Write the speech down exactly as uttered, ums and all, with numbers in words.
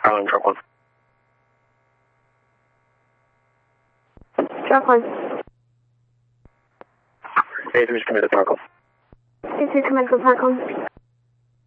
Harlem, drop one. Drop one. Hey, three, commit to Parkland. Hey, three, commit to Parkland.